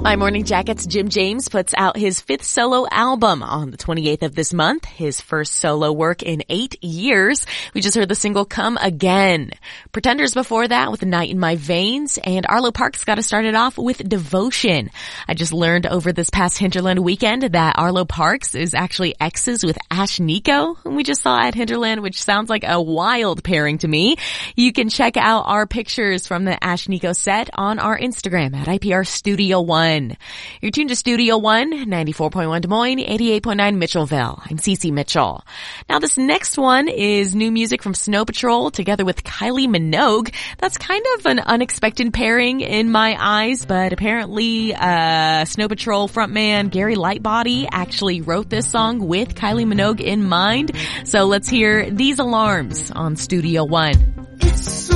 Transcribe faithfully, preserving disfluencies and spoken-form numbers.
My Morning Jacket's Jim James puts out his fifth solo album on the twenty-eighth of this month, his first solo work in eight years. We just heard the single Come Again. Pretenders before that with Night in My Veins, and Arlo Parks got us started off with Devotion. I just learned over this past Hinterland weekend that Arlo Parks is actually exes with Ashnikko, whom we just saw at Hinterland, which sounds like a wild pairing to me. You can check out our pictures from the Ashnikko set on our Instagram at I P R Studio One. You're tuned to Studio One, ninety-four point one Des Moines, eighty-eight point nine Mitchellville. I'm Cece Mitchell. Now this next one is new music from Snow Patrol together with Kylie Minogue. That's kind of an unexpected pairing in my eyes, but apparently uh Snow Patrol frontman Gary Lightbody actually wrote this song with Kylie Minogue in mind. So let's hear These Alarms on Studio One.